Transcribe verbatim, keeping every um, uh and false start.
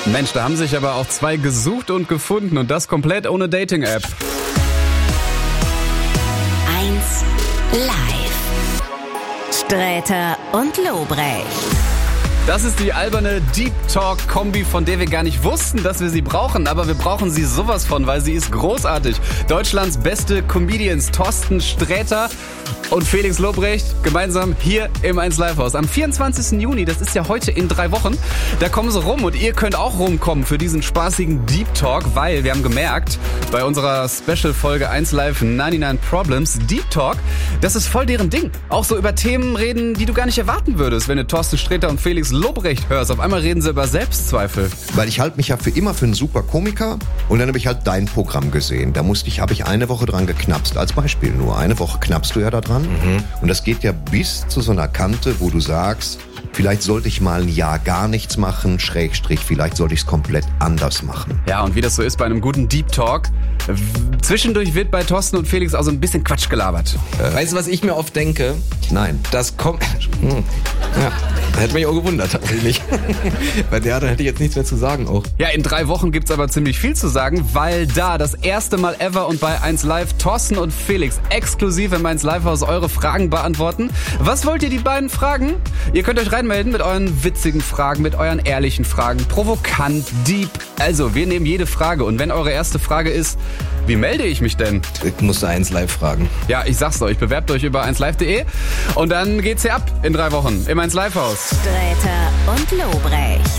Mensch, da haben sich aber auch zwei gesucht und gefunden und das komplett ohne Dating-App. eins live. Sträter und Lobrecht. Das ist die alberne Deep Talk-Kombi, von der wir gar nicht wussten, dass wir sie brauchen. Aber wir brauchen sie sowas von, weil sie ist großartig. Deutschlands beste Comedians Thorsten Sträter und Felix Lobrecht gemeinsam hier im eins Live Haus. Am vierundzwanzigsten Juni, das ist ja heute in drei Wochen, da kommen sie rum und ihr könnt auch rumkommen für diesen spaßigen Deep Talk, weil wir haben gemerkt, bei unserer Special-Folge eins Live neunundneunzig Problems, Deep Talk, das ist voll deren Ding. Auch so über Themen reden, die du gar nicht erwarten würdest, wenn du Thorsten Sträter und Felix Lobrecht hörst. Auf einmal reden sie über Selbstzweifel. Weil ich halte mich ja für immer für einen super Komiker und dann habe ich halt dein Programm gesehen. Da musste ich, habe ich eine Woche dran geknapst, als Beispiel nur. Eine Woche knappst du ja da dran. Mhm. Und das geht ja bis zu so einer Kante, wo du sagst, vielleicht sollte ich mal ein Jahr gar nichts machen, Schrägstrich, vielleicht sollte ich es komplett anders machen. Ja, und wie das so ist bei einem guten Deep Talk, zwischendurch wird bei Thorsten und Felix auch so ein bisschen Quatsch gelabert. Äh, weißt du, was ich mir oft denke? Nein. Das kommt... Hm. Ja, da hätte mich auch gewundert tatsächlich. Weil ja, da hätte ich jetzt nichts mehr zu sagen auch. Ja, in drei Wochen gibt's aber ziemlich viel zu sagen, weil da das erste Mal ever und bei eins Live Thorsten und Felix exklusiv im eins Live Haus eure Fragen beantworten. Was wollt ihr die beiden fragen? Ihr könnt euch reinmelden mit euren witzigen Fragen, mit euren ehrlichen Fragen, provokant, deep. Also, wir nehmen jede Frage und wenn eure erste Frage ist, wie melde ich mich denn? Ich musste eins Live fragen. Ja, ich sag's euch, bewerbt euch über eins live punkt de und dann geht's hier ab in drei Wochen im eins Live Haus. Sträter und Lobrecht.